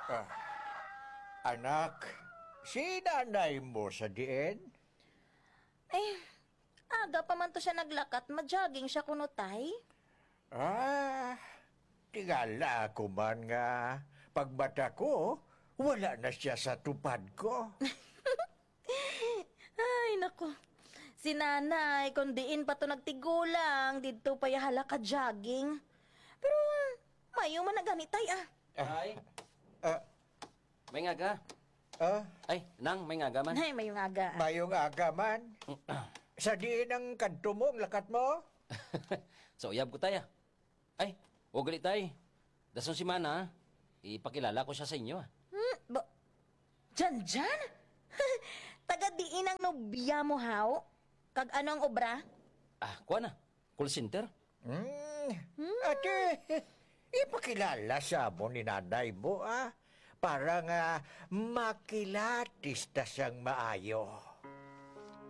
Anak, si nanay mo sa diin? Ay, aga pa man to siya naglakat, ma-jogging siya kunutay. Tingala ako man nga. Pagbata ko, wala na siya sa tupad ko. Ay, naku. Si nanay, kung diin pa to nagtigulang, dito pa yahala ka jogging. Pero, mayo man na ganitay Ay, Ah, may ngaga. ah, Ay, nang, may ngaga man. Ay, mayong aga. mayong aga man. Sa diin ang kanto mo, ang lakat mo? So, uyab ko tayo. Ay, huwag galit tayo. Dason si Mana, ipakilala ko siya sa inyo. Jan? Taga diin ang nobya mo, haw? Kag ano ang obra? Kuha na. Call center. Ate, ipakilala sa mo ni nanay mo, para nga makilatis ta siyang maayo.